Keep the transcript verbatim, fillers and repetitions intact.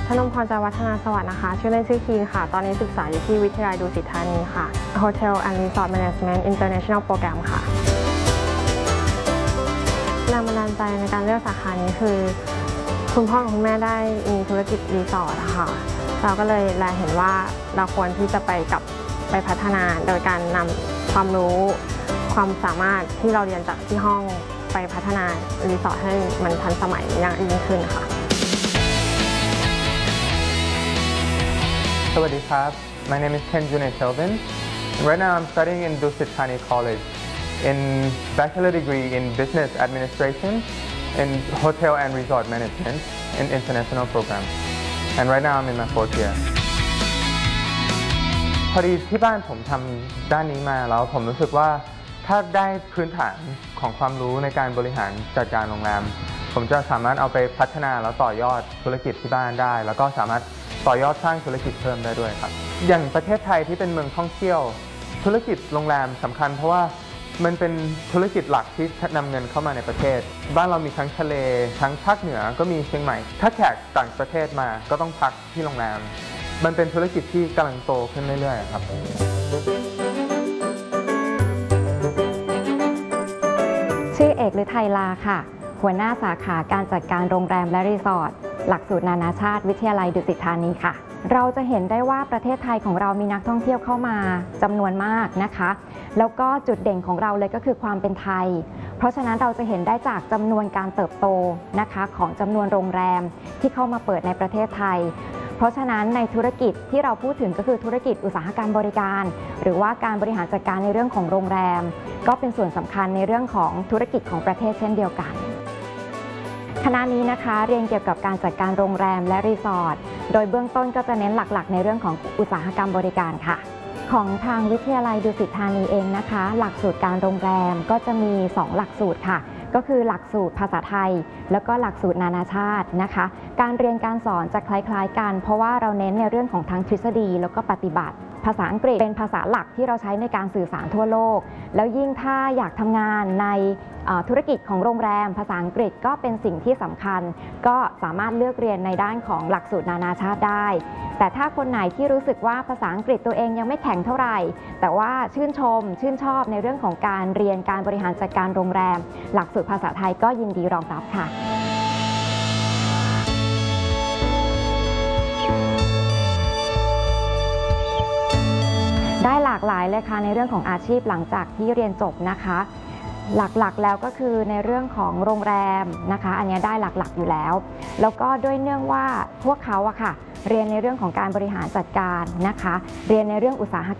ชนมพร ใจวัฒนาสวัสดิ์นะคะชื่อเล่นชื่อคีนค่ะตอนนี้ศึกษาอยู่ที่วิทยาลัยดุสิตธานีค่ะ Hotel and Resort Management International Program ค่ะแรงบันดาลใจในการเลือกสาขานี้คือคุณพ่อกับคุณแม่ได้มีธุรกิจรีสอร์ทค่ะเราก็เลยแลเห็นว่าเราควรที่จะไปกับไปพัฒนาโดยการนำความรู้ความสามารถที่เราเรียนจากที่ห้องไปพัฒนารีสอร์ทให้มันทันสมัยอย่างยิ่งขึ้นค่ะสวัสดีครับ My name is Ken Junai Kelvin. Right now I'm studying in Dusit Thani College in bachelor degree in business administration in hotel and resort management in international program. And right now I'm in my fourth year. พอดีที่บ้านผมทำด้านนี้มาแล้วผมรู้สึกว่าถ้าได้พื้นฐานของความรู้ในการบริหารจัดการโรงแรมผมจะสามารถเอาไปพัฒนาแล้วต่อยอดธุรกิจที่บ้านได้แล้วก็สามารถต่อยอดสร้างธุรกิจเพิ่มได้ด้วยครับอย่างประเทศไทยที่เป็นเมืองท่องเที่ยวธุรกิจโรงแรมสำคัญเพราะว่ามันเป็นธุรกิจหลักที่นำเงินเข้ามาในประเทศบ้านเรามีทั้งทะเลทั้งภาคเหนือก็มีเชียงใหม่ถ้าแขกต่างประเทศมาก็ต้องพักที่โรงแรมมันเป็นธุรกิจที่กำลังโตขึ้นเรื่อยๆครับชื่อเอกฤทัยลาค่ะหัวหน้าสาขาการจัดการโรงแรมและรีสอร์ทหลักสูตรนานาชาติวิทยาลัยดุสิตธานีค่ะเราจะเห็นได้ว่าประเทศไทยของเรามีนักท่องเที่ยวเข้ามาจำนวนมากนะคะแล้วก็จุดเด่นของเราเลยก็คือความเป็นไทยเพราะฉะนั้นเราจะเห็นได้จากจำนวนการเติบโตนะคะของจำนวนโรงแรมที่เข้ามาเปิดในประเทศไทยเพราะฉะนั้นในธุรกิจที่เราพูดถึงก็คือธุรกิจอุตสาหกรรมบริการหรือว่าการบริหารจัดการในเรื่องของโรงแรมก็เป็นส่วนสำคัญในเรื่องของธุรกิจของประเทศเช่นเดียวกันคณะนี้นะคะเรียนเกี่ยวกับการจัดการโรงแรมและรีสอร์ทโดยเบื้องต้นก็จะเน้นหลักๆในเรื่องของอุตสาหกรรมบริการค่ะของทางวิทยาลัยดุสิตธานีเองนะคะหลักสูตรการโรงแรมก็จะมีสองหลักสูตรค่ะก็คือหลักสูตรภาษาไทยแล้วก็หลักสูตรนานาชาตินะคะการเรียนการสอนจะคล้ายๆกันเพราะว่าเราเน้นในเรื่องของทั้งทฤษฎีแล้วก็ปฏิบัติภาษาอังกฤษเป็นภาษาหลักที่เราใช้ในการสื่อสารทั่วโลกแล้วยิ่งถ้าอยากทำงานในธุรกิจของโรงแรมภาษาอังกฤษก็เป็นสิ่งที่สำคัญก็สามารถเลือกเรียนในด้านของหลักสูตรนานาชาติได้แต่ถ้าคนไหนที่รู้สึกว่าภาษาอังกฤษตัวเองยังไม่แข็งเท่าไหร่แต่ว่าชื่นชมชื่นชอบในเรื่องของการเรียนการบริหารจัดการโรงแรมหลักสูตรภาษาไทยก็ยินดีรองรับค่ะได้หลากหลายเลยค่ะในเรื่องของอาชีพหลังจากที่เรียนจบนะคะหลักๆแล้วก็คือในเรื่องของโรงแรมนะคะอันนี้ได้หลักๆอยู่แล้วแล้วก็ด้วยเนื่องว่าพวกเขาอะค่ะเรียนในเรื่องของการบริหารจัดการนะคะเรียนในเรื่องอุตสาห